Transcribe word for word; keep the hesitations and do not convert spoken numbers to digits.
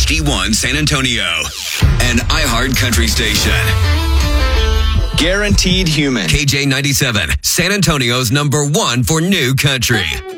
H D one San Antonio, an iHeart Country station. Guaranteed Human. K J ninety-seven, San Antonio's number one for new country.